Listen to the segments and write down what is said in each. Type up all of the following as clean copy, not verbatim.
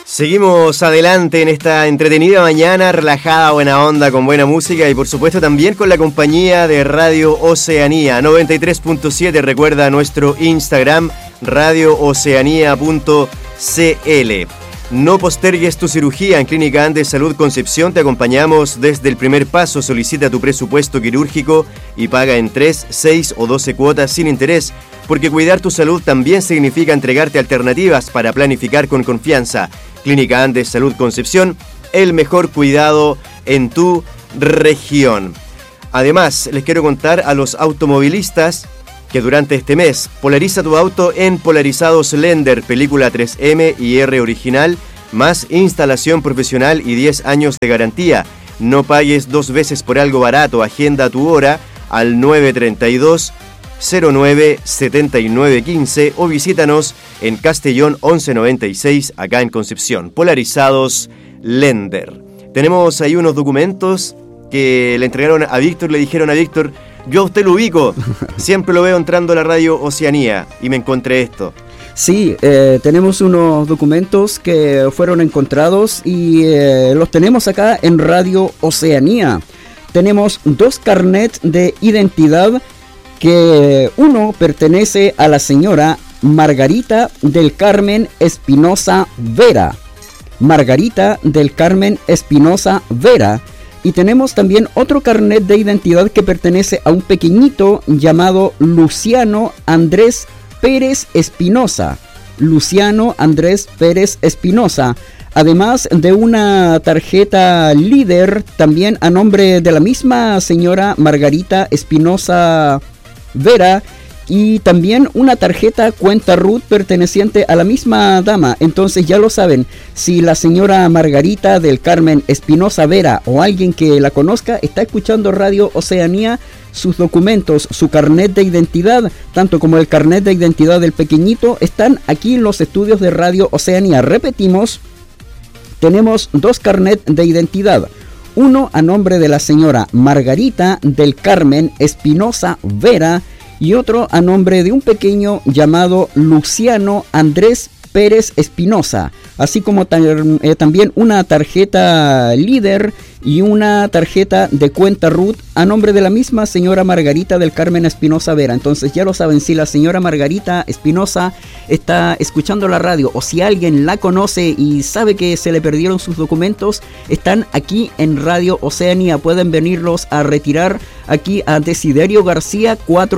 Seguimos adelante en esta entretenida mañana, relajada, buena onda, con buena música y por supuesto también con la compañía de Radio Oceanía 93.7. Recuerda nuestro Instagram, radiooceanía.cl. No postergues tu cirugía. En Clínica Andes Salud Concepción te acompañamos desde el primer paso. Solicita tu presupuesto quirúrgico y paga en 3, 6 o 12 cuotas sin interés, porque cuidar tu salud también significa entregarte alternativas para planificar con confianza. Clínica Andes Salud Concepción, el mejor cuidado en tu región. Además, les quiero contar a los automovilistas que durante este mes polariza tu auto en Polarizados Lender, película 3M y R original, más instalación profesional y 10 años de garantía. No pagues 2 veces por algo barato. Agenda tu hora al 932 09 7915 o visítanos en Castellón 1196, acá en Concepción. Polarizados Lender. Tenemos ahí unos documentos que le entregaron a Víctor, le dijeron a Víctor: yo a usted lo ubico, siempre lo veo entrando a la Radio Oceanía, y me encontré esto. Sí, tenemos unos documentos que fueron encontrados y los tenemos acá en Radio Oceanía. Tenemos 2 carnets de identidad, que uno pertenece a la señora Margarita del Carmen Espinosa Vera. Margarita del Carmen Espinosa Vera. Y tenemos también otro carnet de identidad que pertenece a un pequeñito llamado Luciano Andrés Pérez Espinosa. Luciano Andrés Pérez Espinosa. Además de una tarjeta líder también a nombre de la misma señora Margarita Espinosa Vera, y también una tarjeta cuenta RUT perteneciente a la misma dama. Entonces ya lo saben, si la señora Margarita del Carmen Espinosa Vera o alguien que la conozca está escuchando Radio Oceanía, sus documentos, su carnet de identidad, tanto como el carnet de identidad del pequeñito, están aquí en los estudios de Radio Oceanía. Repetimos, tenemos 2 carnets de identidad. Uno a nombre de la señora Margarita del Carmen Espinosa Vera y otro a nombre de un pequeño llamado Luciano Andrés Pérez Espinosa, así como también una tarjeta líder y una tarjeta de cuenta RUT a nombre de la misma señora Margarita del Carmen Espinosa Vera. Entonces ya lo saben, si la señora Margarita Espinosa está escuchando la radio o si alguien la conoce y sabe que se le perdieron sus documentos, están aquí en Radio Oceanía. Pueden venirlos a retirar aquí a Desiderio García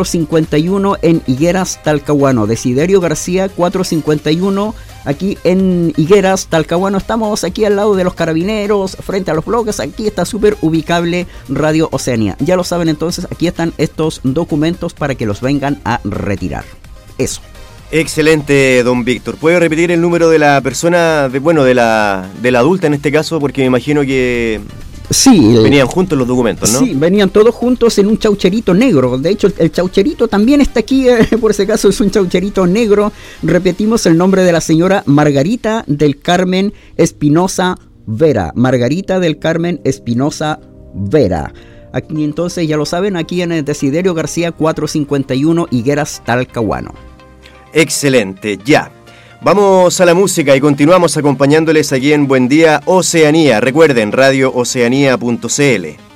451 en Higueras, Talcahuano. Desiderio García 451 aquí en Higueras, Talcahuano. Estamos aquí al lado de los Carabineros, frente a los bloques. Aquí está súper ubicable Radio Oceanía. Ya lo saben, entonces aquí están estos documentos para que los vengan a retirar. Eso. Excelente, don Víctor. ¿Puede repetir el número de la persona, de la adulta en este caso? Porque me imagino que sí, venían juntos los documentos, ¿no? Sí, venían todos juntos en un chaucherito negro. De hecho, el chaucherito también está aquí, por ese caso es un chaucherito negro. Repetimos el nombre de la señora Margarita del Carmen Espinosa Vera. Margarita del Carmen Espinosa Vera. Aquí entonces ya lo saben, aquí en el Desiderio García 451 Higueras, Talcahuano. Excelente, ya. Vamos a la música y continuamos acompañándoles aquí en Buen Día Oceanía. Recuerden, radiooceanía.cl.